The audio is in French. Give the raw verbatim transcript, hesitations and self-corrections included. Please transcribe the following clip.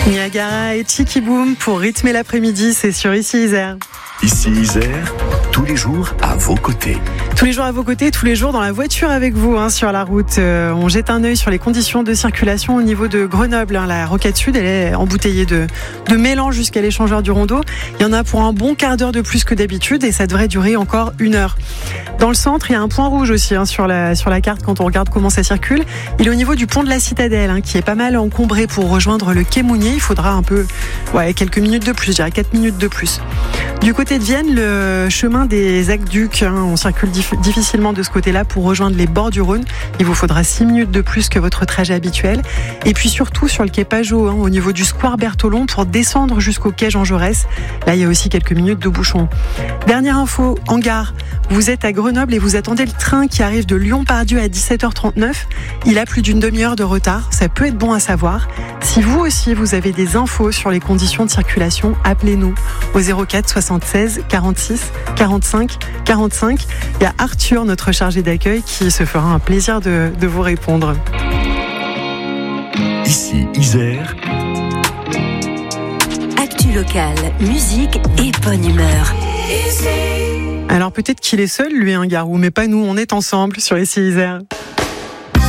Niagara et Chicky Boom pour rythmer l'après-midi, c'est sur Ici Isère. Ici Isère, tous les jours à vos côtés. Tous les jours à vos côtés, tous les jours dans la voiture avec vous, hein, sur la route. Euh, on jette un œil sur les conditions de circulation au niveau de Grenoble. Hein. La rocade sud, elle est embouteillée de, de mélange jusqu'à l'échangeur du Rondeau. Il y en a pour un bon quart d'heure de plus que d'habitude et ça devrait durer encore une heure. Dans le centre, il y a un point rouge aussi hein, sur, la, sur la carte quand on regarde comment ça circule. Il est au niveau du pont de la Citadelle, hein, qui est pas mal encombré pour rejoindre le quai Mounier. Il faudra un peu, ouais, quelques minutes de plus, je dirais quatre minutes de plus. Du côté de Vienne, le chemin des aqueducs, hein, on circule dif- difficilement de ce côté-là pour rejoindre les bords du Rhône. Il vous faudra six minutes de plus que votre trajet habituel. Et puis surtout sur le quai Pajot, hein, au niveau du square Bertholon, pour descendre jusqu'au quai Jean Jaurès. Là, il y a aussi quelques minutes de bouchon. Dernière info, en gare. Vous êtes à Grenoble et vous attendez le train qui arrive de Lyon-Part-Dieu à dix-sept heures trente-neuf. Il a plus d'une demi-heure de retard. Ça peut être bon à savoir. Si vous aussi, vous avez des infos sur les conditions de circulation, appelez-nous au zéro quatre soixante-seize quarante-six quarante-cinq quarante-cinq. Il y a Arthur, notre chargé d'accueil, qui se fera un plaisir de, de vous répondre. Ici Isère. Actu locale, musique et bonne humeur. Alors peut-être qu'il est seul, lui, un garou, mais pas nous, on est ensemble sur Ici Isère.